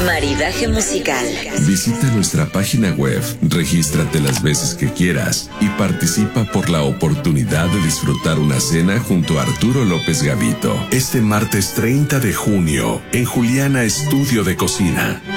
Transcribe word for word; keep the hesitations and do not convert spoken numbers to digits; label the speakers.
Speaker 1: Maridaje musical.
Speaker 2: Visita nuestra página web, regístrate las veces que quieras y participa por la oportunidad de disfrutar una cena junto a Arturo López Gavito este martes treinta de junio en Juliana Estudio de Cocina.